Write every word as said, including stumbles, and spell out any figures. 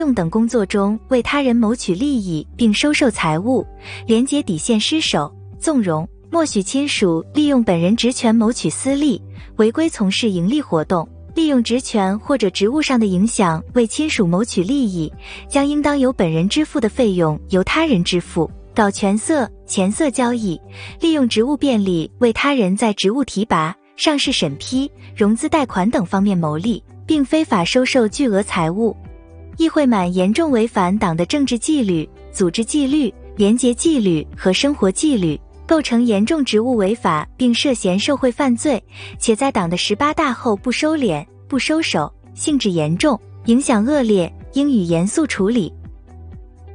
用等工作中为他人谋取利益并收受财物，廉洁底线失守、纵容，默许亲属利用本人职权谋取私利，违规从事盈利活动，利用职权或者职务上的影响为亲属谋取利益，将应当由本人支付的费用由他人支付，搞权色、钱色交易，利用职务便利为他人在职务提拔、上市审批、融资贷款等方面牟利，并非法收受巨额财物。议会满严重违反党的政治纪律、组织纪律、廉洁纪律和生活纪律，构成严重职务违法并涉嫌受贿犯罪，且在党的十八大后不收敛、不收手，性质严重，影响恶劣，应予严肃处理。